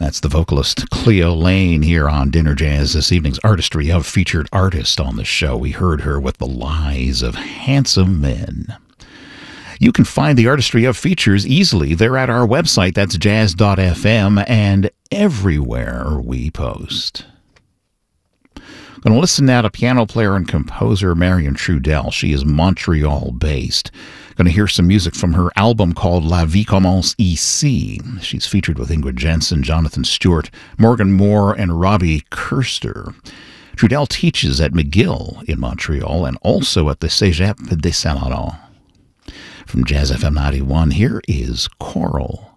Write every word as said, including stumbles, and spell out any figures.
That's the vocalist Cleo Lane here on Dinner Jazz. This evening's artistry of featured artist on the show. We heard her with The Lies of Handsome Men. You can find the artistry of features easily. They're at our website. That's jazz dot f m and everywhere we post. I'm going to listen now to piano player and composer Marion Trudel. She is Montreal-based. Going to hear some music from her album called La Vie Commence Ici. She's featured with Ingrid Jensen, Jonathan Stewart, Morgan Moore, and Robbie Kerster. Trudel teaches at McGill in Montreal and also at the Cégep de Saint-Laurent. From Jazz F M ninety-one, here is Choral.